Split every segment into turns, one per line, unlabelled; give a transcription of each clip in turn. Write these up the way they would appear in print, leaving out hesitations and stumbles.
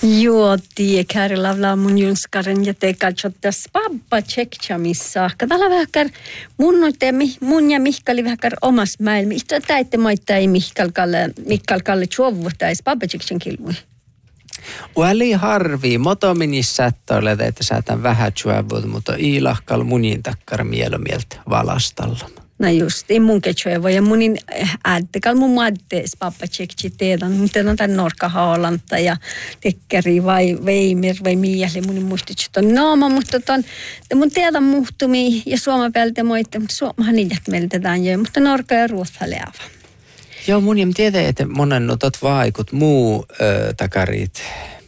Joo, tiedä, lavlaa mun junskaren ja te katsottas pappa tsekchamissa. Katala vähäkär mun ja Mihkali vähäkär omas maailma. Ihto täitte moittai Mihkalkalle tjuovuhtais pappa tsekchan kilmui.
Väli harvi, motominis sättölle, että säätän vähän tjuovut, mutta iilahkal munin takkar mieltä valastalla.
No just, ei mun ketjueva ja munin ääntekal mun maadtees pappa tsekci teedan. Miten on tän norkahaalanta ja tekkeri vai veimir vai miäli munin muistitsit on naama, mutta mun teedan muhtumi ja suoma päältä moitte, mutta suomahan niitä meiltetään jo, mutta norka ja ruotsa leava.
Joo, mun ja tiedä, että monen notot vaikut muu takarit.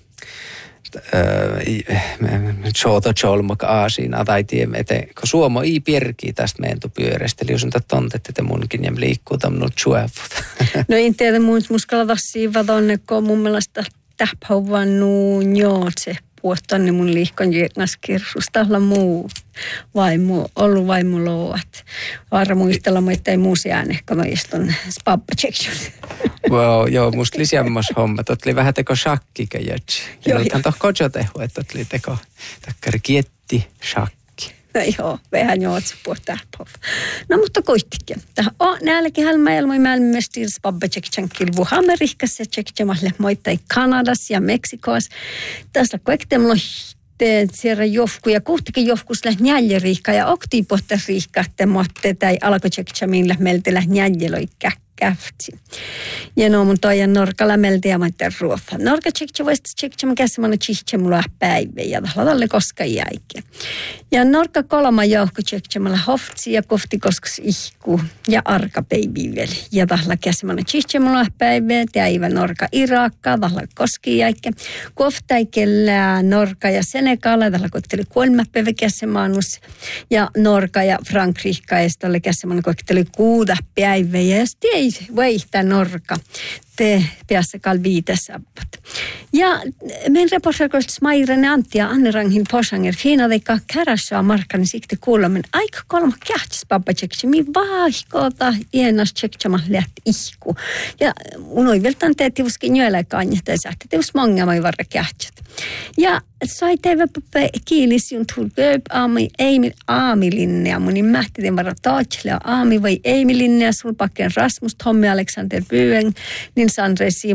Tjoota tjolmak aasiin, tai tiemme, että kun Suomo ei pierkii tästä meidän pyörästä, eli jos on tontet, että munkin ja liikkuu tämmöinen tjuevut.
No en tiedä, muskalla siiva tonne, kun mun mielestä täppäuvän nuun jootse puhuttanne mun liikkon jengäskirsusta, olla muu ollut vaimu louat. Vaara muistella, että ei muusi ääne, kun mä istun spappa-tseksun.
Wow, joo, musta lisämmäs homma. Tot oli vähän teko shakkikä jätsi. Ja nyt on toh kojo tehu, että tot oli teko takkari kietti shakki.
No joo, vähän jootse puhuttaa. No mutta kuitenkin. Näälläkin hälmäelmoi maailmestiin spappa-tseksun kilvu Amerikassa, tseksumalle moittai Kanadas ja Meksikoas. Tässä kuitenkin siellä jofku ja kuitenkin jofkus läht njäljeriikka ja oktiipohta riikka, että motte tai alkoi tseksumin lähmeltä läht njäljeloi käftsi. Ja no mun toijan norka lämmeltä ja maittain ruofa. Norka tseksu voisi tseksumin käsimällä tsihtemulua päivä ja tälle koska jäikin. Ja norka kolma jouhko tseksumällä hoftsi ja kofti koskus ihku ja arka päiviveli. Ja tällä käsimällä tsihtemulua päivä ja iva norka Irakka, tällä koski jäikin. Koftaikellä norka ja Senegala, tällä kohteli 3 päivä käsimännus. Ja norka ja Frankrikka ja tällä käsimällä kohteli 6 päivä. Ja ei vaihtaa norka. Te päässä kalviitessa. Ja meidän reporterikoista Smairene Antti ja Anne Ranghin Posanger Fiina teikka kärässä markkani sikti kuulemen aika kolma kähtsis pappa tsekki. Mi vaihkoota ienas tsekkama lähti ihku. Ja unoiviltaan te tiuskin nyöläkaan ja te saatte tius monga mai varra kähtsit. Ja sai teivä kiilis jun tulpööp aamilinne ja munin mähtiten varra taatsille aami vai eimilinne ja sulpakken Rasmus Tommi Alexander Byen niin Sandre